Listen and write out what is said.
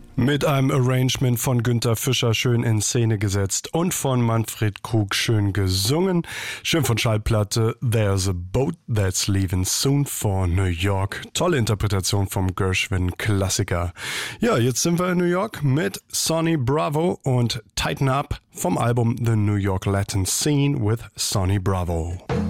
Mit einem Arrangement von Günther Fischer schön in Szene gesetzt und von Manfred Krug schön gesungen. Schön von Schallplatte There's a Boat That's Leaving Soon for New York. Tolle Interpretation vom Gershwin-Klassiker. Ja, jetzt sind wir in New York mit Sonny Bravo und Tighten Up vom Album The New York Latin Scene with Sonny Bravo.